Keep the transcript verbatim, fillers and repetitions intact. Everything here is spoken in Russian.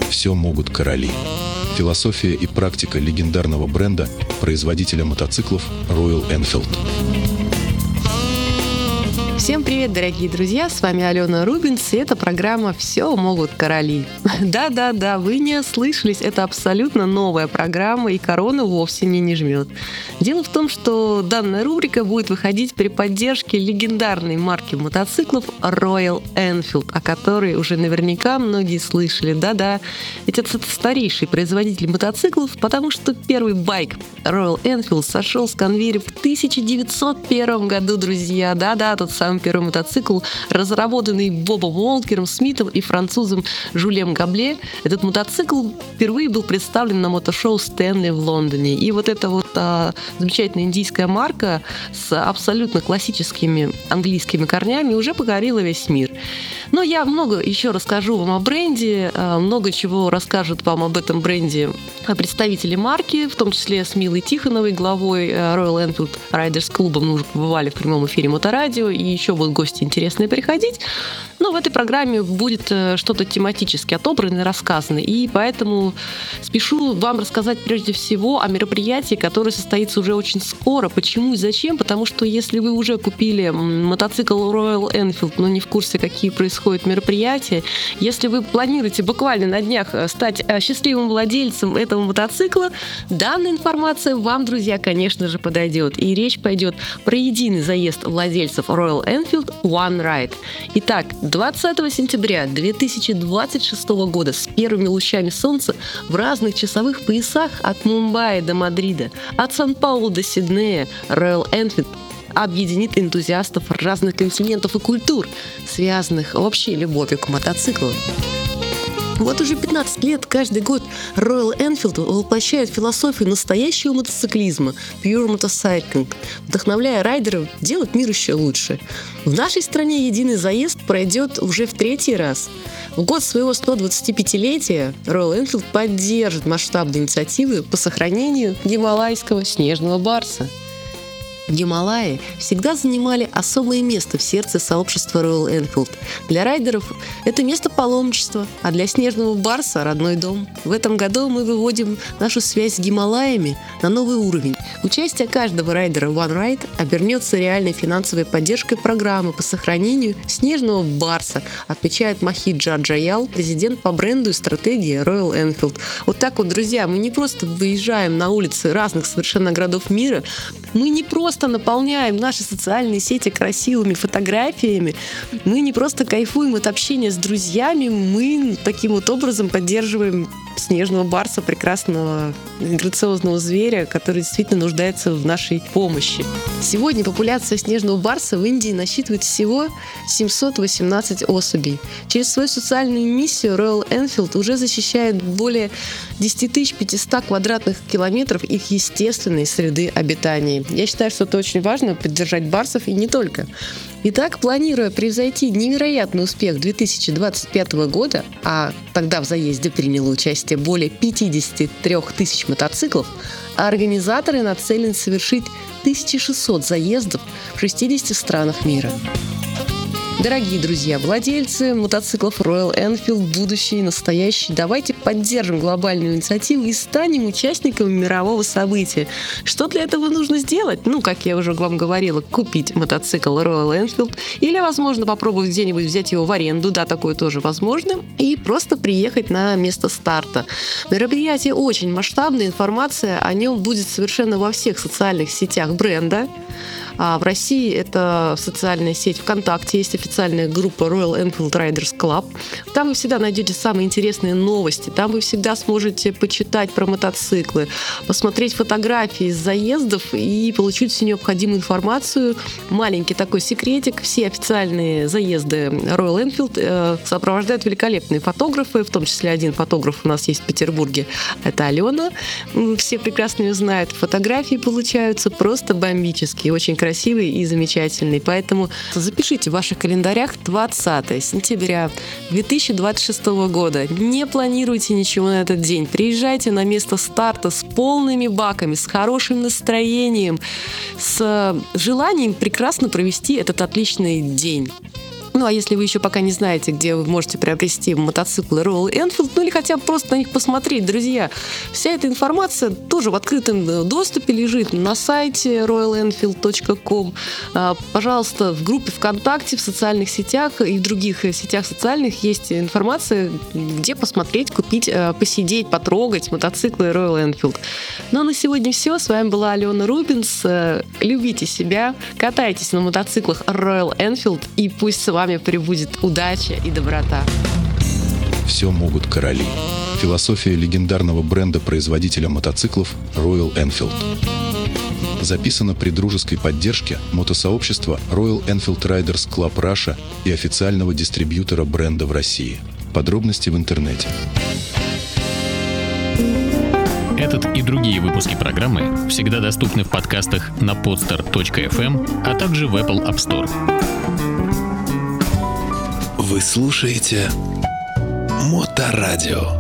все могут короли. Философия и практика легендарного бренда, производителя мотоциклов Royal Enfield. Всем привет, дорогие друзья, с вами Алена Рубинс, и это программа «Все могут короли». Да-да-да, вы не ослышались, это абсолютно новая программа, и корона вовсе мне не жмет. Дело в том, что данная рубрика будет выходить при поддержке легендарной марки мотоциклов Royal Enfield, о которой уже наверняка многие слышали. Да-да, ведь это старейший производитель мотоциклов, потому что первый байк Royal Enfield сошел с конвейера в тысяча девятьсот первом году, друзья. Да-да, тот самый первый мотоцикл, разработанный Бобом Уолкером, Смитом и французом Жюлем Габле. Этот мотоцикл впервые был представлен на мотошоу Стэнли в Лондоне. И вот эта вот а, замечательная индийская марка с абсолютно классическими английскими корнями уже покорила весь мир. Но я много еще расскажу вам о бренде, много чего расскажут вам об этом бренде представители марки, в том числе с Милой Тихоновой, главой Royal Enfield Riders Club. Мы уже побывали в прямом эфире Моторадио, и еще будут гости интересные приходить. Но в этой программе будет что-то тематически отобрано и рассказано, и поэтому спешу вам рассказать прежде всего о мероприятии, которое состоится уже очень скоро. Почему и зачем? Потому что если вы уже купили мотоцикл Royal Enfield, но не в курсе, какие происходят мероприятия, если вы планируете буквально на днях стать счастливым владельцем этого мотоцикла, данная информация вам, друзья, конечно же, подойдет. И речь пойдет про единый заезд владельцев Royal Enfield One Ride. Итак, двадцатого сентября две тысячи двадцать шестого года с первыми лучами солнца в разных часовых поясах от Мумбаи до Мадрида, от Сан-Паулу до Сиднея Royal Enfield объединит энтузиастов разных континентов и культур, связанных общей любовью к мотоциклу. Вот уже пятнадцать лет каждый год Royal Enfield воплощает философию настоящего мотоциклизма Pure Motorcycling, вдохновляя райдеров делать мир еще лучше. В нашей стране единый заезд пройдет уже в третий раз. В год своего сто двадцатипятилетия Royal Enfield поддержит масштабные инициативы по сохранению гималайского снежного барса. Гималаи всегда занимали особое место в сердце сообщества Royal Enfield. Для райдеров это место паломничества, а для снежного барса – родной дом. В этом году мы выводим нашу связь с Гималаями на новый уровень. Участие каждого райдера One Ride обернется реальной финансовой поддержкой программы по сохранению снежного барса, отмечает Махит Джаджаял, президент по бренду и стратегии Royal Enfield. Вот так вот, друзья, мы не просто выезжаем на улицы разных совершенно городов мира, мы не просто наполняем наши социальные сети красивыми фотографиями, мы не просто кайфуем от общения с друзьями, мы таким вот образом поддерживаем снежного барса, прекрасного грациозного зверя, который действительно нуждается в нашей помощи. Сегодня популяция снежного барса в Индии насчитывает всего семьсот восемнадцать особей. Через свою социальную миссию Royal Enfield уже защищает более десять тысяч пятьсот квадратных километров их естественной среды обитания. Я считаю, что это очень важно — поддержать барсов, и не только. Итак, планируя превзойти невероятный успех две тысячи двадцать пятого года, а тогда в заезде приняло участие более пятьдесят три тысячи мотоциклов, организаторы нацелены совершить тысяча шестьсот заездов в шестидесяти странах мира. Дорогие друзья, владельцы мотоциклов Royal Enfield, будущие и настоящие, давайте поддержим глобальную инициативу и станем участниками мирового события. Что для этого нужно сделать? Ну, как я уже вам говорила, купить мотоцикл Royal Enfield или, возможно, попробовать где-нибудь взять его в аренду, да, такое тоже возможно, и просто приехать на место старта. Мероприятие очень масштабное, информация о нем будет совершенно во всех социальных сетях бренда. А в России это социальная сеть ВКонтакте, есть официальная группа Royal Enfield Riders Club. Там вы всегда найдете самые интересные новости, там вы всегда сможете почитать про мотоциклы, посмотреть фотографии из заездов и получить всю необходимую информацию. Маленький такой секретик: все официальные заезды Royal Enfield сопровождают великолепные фотографы, в том числе один фотограф у нас есть в Петербурге, это Алена. Все прекрасно ее знают. Фотографии получаются просто бомбические, очень красивые. красивый и замечательный. Поэтому запишите в ваших календарях двадцатого сентября две тысячи двадцать шестого года. Не планируйте ничего на этот день. Приезжайте на место старта с полными баками, с хорошим настроением, с желанием прекрасно провести этот отличный день. Ну, а если вы еще пока не знаете, где вы можете приобрести мотоциклы Royal Enfield, ну или хотя бы просто на них посмотреть, друзья, вся эта информация тоже в открытом доступе лежит на сайте роял энфилд точка ком. Пожалуйста, в группе ВКонтакте, в социальных сетях и в других сетях социальных есть информация, где посмотреть, купить, посидеть, потрогать мотоциклы Royal Enfield. Ну а на сегодня все. С вами была Алена Рубинс. Любите себя, катайтесь на мотоциклах Royal Enfield, и пусть с вами пребудет удача и доброта. Все могут короли. Философия легендарного бренда-производителя мотоциклов Royal Enfield. Записано при дружеской поддержке мотосообщества Royal Enfield Riders Club Russia и официального дистрибьютора бренда в России. Подробности в интернете. Этот и другие выпуски программы всегда доступны в подкастах на подстер точка эф эм, а также в Apple App Store. Вы слушаете Моторадио.